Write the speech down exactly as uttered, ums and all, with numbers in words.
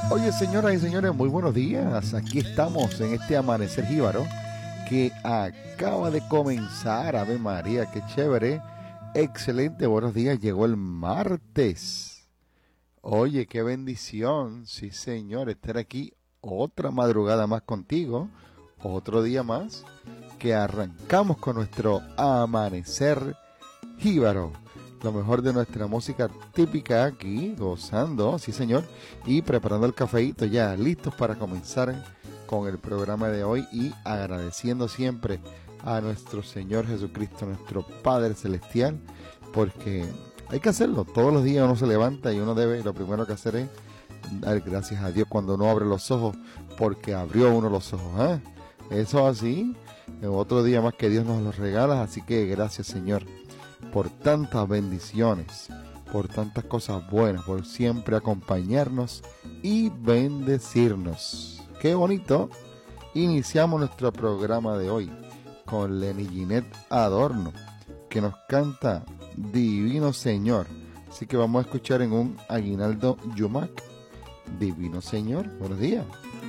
Oye, señoras y señores, muy buenos días. Aquí estamos en este amanecer jíbaro que acaba de comenzar. Ave María, qué chévere. Excelente, buenos días. Llegó el martes. Oye, qué bendición. Sí, señor, estar aquí otra madrugada más contigo. Otro día más que arrancamos con nuestro amanecer jíbaro. Lo mejor de nuestra música típica aquí, gozando, sí señor, y preparando el cafeíto ya, listos para comenzar con el programa de hoy y agradeciendo siempre a nuestro Señor Jesucristo, nuestro Padre Celestial, porque hay que hacerlo, todos los días uno se levanta y uno debe, lo primero que hacer es dar gracias a Dios cuando uno abre los ojos, porque abrió uno los ojos, ¿eh? Eso así, otro día más que Dios nos los regala, así que gracias Señor por tantas bendiciones, por tantas cosas buenas, por siempre acompañarnos y bendecirnos. Qué bonito. Iniciamos nuestro programa de hoy con Lenny Ginette Adorno, que nos canta Divino Señor. Así que vamos a escuchar en un Aguinaldo Yumac. Divino Señor, buenos días.